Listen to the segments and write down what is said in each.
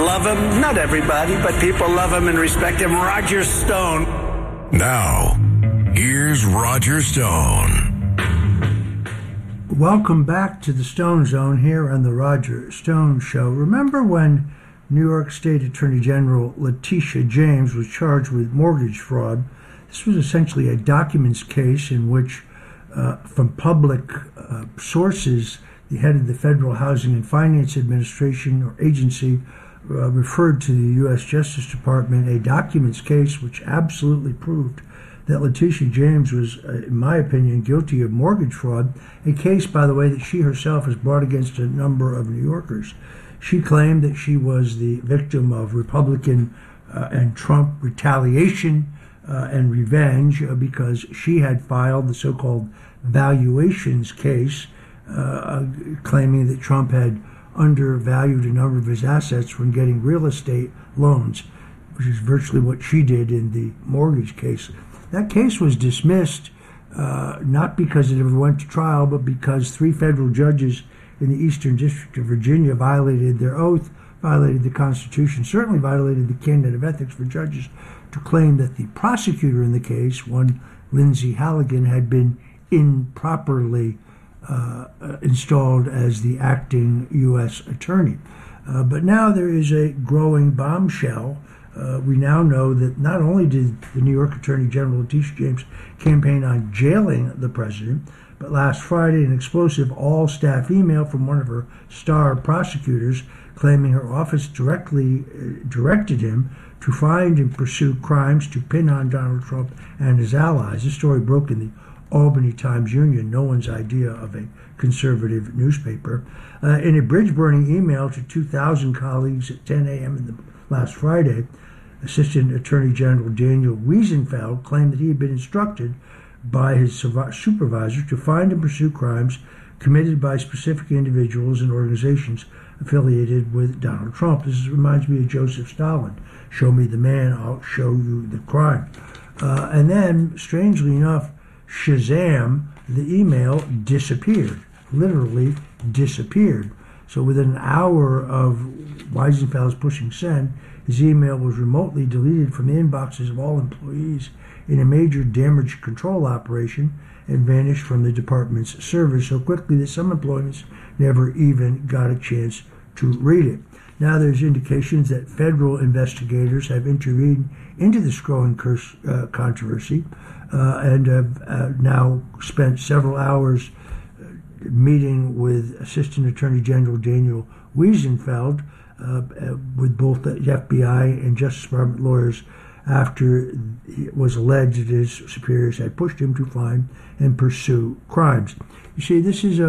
love him. Not everybody, but people love him and respect him. Roger Stone. Now, here's Roger Stone. Welcome back to the Stone Zone here on the Roger Stone Show. Remember when New York State Attorney General Letitia James was charged with mortgage fraud? This was essentially a documents case in which, from public sources, the head of the Federal Housing and Finance Administration or agency referred to the U.S. Justice Department a documents case which absolutely proved that Letitia James was, in my opinion, guilty of mortgage fraud, a case, by the way, that she herself has brought against a number of New Yorkers. She claimed that she was the victim of Republican and Trump retaliation and revenge because she had filed the so-called valuations case, claiming that Trump had undervalued a number of his assets when getting real estate loans, which is virtually what she did in the mortgage case. That case was dismissed, not because it ever went to trial, but because 3 federal judges in the Eastern District of Virginia violated their oath, violated the Constitution, certainly violated the canon of ethics for judges to claim that the prosecutor in the case, one Lindsay Halligan, had been improperly installed as the acting U.S. attorney. But now there is a growing bombshell. We now know that not only did the New York Attorney General Letitia James campaign on jailing the president, but last Friday an explosive all-staff email from one of her star prosecutors claiming her office directed him to find and pursue crimes to pin on Donald Trump and his allies. This story broke in the Albany Times-Union, no one's idea of a conservative newspaper. In a bridge-burning email to 2,000 colleagues at 10 a.m. Last Friday, Assistant Attorney General Daniel Wiesenfeld claimed that he had been instructed by his supervisor to find and pursue crimes committed by specific individuals and organizations affiliated with Donald Trump. This reminds me of Joseph Stalin. Show me the man, I'll show you the crime. And then, strangely enough, Shazam, the email disappeared, literally disappeared. So within an hour of Wiesenfeld's pushing send, his email was remotely deleted from the inboxes of all employees in a major damage control operation and vanished from the department's servers so quickly that some employees never even got a chance to read it. Now there's indications that federal investigators have intervened into this growing controversy and have now spent several hours meeting with Assistant Attorney General Daniel Wiesenfeld with both the FBI and Justice Department lawyers after it was alleged that his superiors had pushed him to find and pursue crimes. You see, this is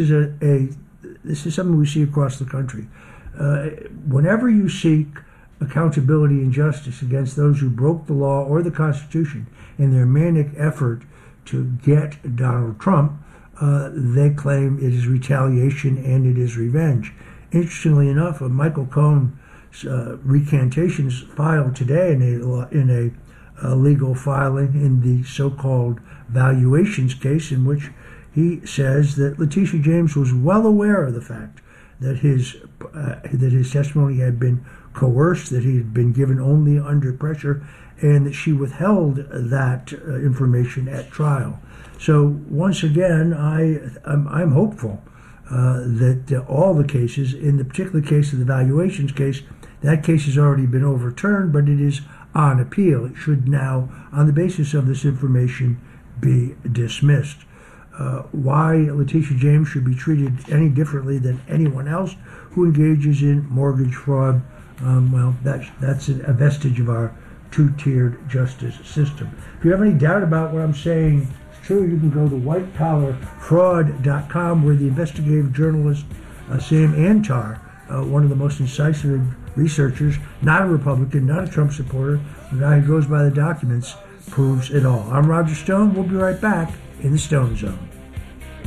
something we see across the country. Whenever you seek accountability and justice against those who broke the law or the Constitution in their manic effort to get Donald Trump, they claim it is retaliation and it is revenge. Interestingly enough, Michael Cohen's recantations filed today in a legal filing in the so-called valuations case, in which he says that Letitia James was well aware of the fact that his testimony had been coerced, that he had been given only under pressure, and that she withheld that information at trial. So once again, I'm hopeful that all the cases, in the particular case of the valuations case, that case has already been overturned, but it is on appeal. It should now, on the basis of this information, be dismissed. Why Letitia James should be treated any differently than anyone else who engages in mortgage fraud, well, that's a vestige of our two-tiered justice system. If you have any doubt about what I'm saying is true, you can go to whitecollarfraud.com, where the investigative journalist Sam Antar, one of the most incisive researchers, not a Republican, not a Trump supporter, a guy who goes by the documents, proves it all. I'm Roger Stone. We'll be right back in the Stone Zone.